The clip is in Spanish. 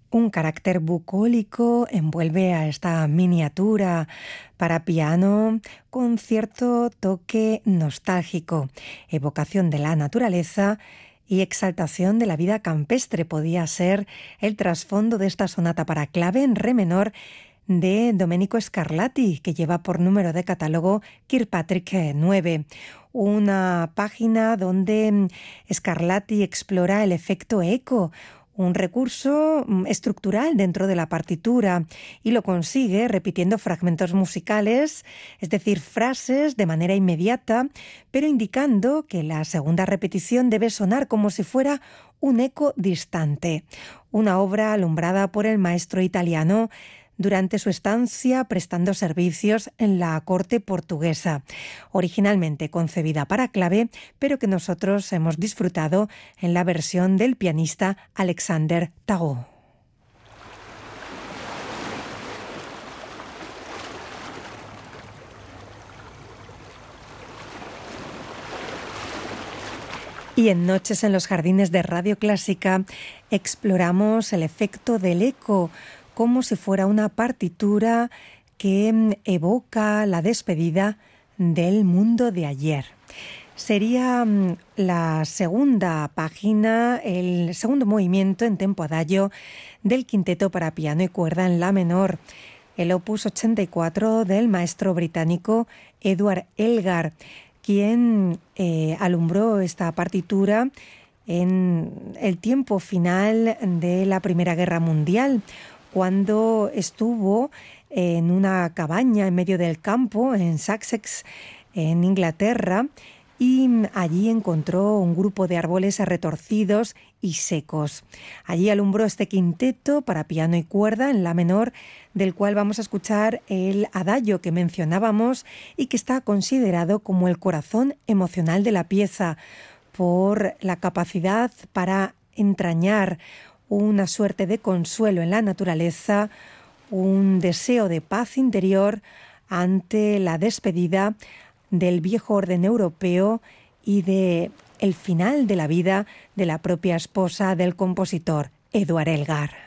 Un carácter bucólico envuelve a esta miniatura para piano con cierto toque nostálgico, evocación de la naturaleza y exaltación de la vida campestre. Podía ser el trasfondo de esta sonata para clave en re menor de Domenico Scarlatti, que lleva por número de catálogo Kirkpatrick 9. Una página donde Scarlatti explora el efecto eco, un recurso estructural dentro de la partitura, y lo consigue repitiendo fragmentos musicales, es decir, frases de manera inmediata, pero indicando que la segunda repetición debe sonar como si fuera un eco distante. Una obra alumbrada por el maestro italiano durante su estancia prestando servicios en la corte portuguesa, originalmente concebida para clave, pero que nosotros hemos disfrutado en la versión del pianista Alexander Tagot. Y en Noches en los Jardines de Radio Clásica exploramos el efecto del eco, como si fuera una partitura que evoca la despedida del mundo de ayer. Sería la segunda página, el segundo movimiento en tempo adagio del quinteto para piano y cuerda en la menor, el opus 84 del maestro británico Edward Elgar, quien alumbró esta partitura en el tiempo final de la Primera Guerra Mundial, cuando estuvo en una cabaña en medio del campo, en Sussex, en Inglaterra, y allí encontró un grupo de árboles retorcidos y secos. Allí alumbró este quinteto para piano y cuerda en la menor, del cual vamos a escuchar el adagio que mencionábamos y que está considerado como el corazón emocional de la pieza, por la capacidad para entrañar una suerte de consuelo en la naturaleza, un deseo de paz interior ante la despedida del viejo orden europeo y de el final de la vida de la propia esposa del compositor, Edward Elgar.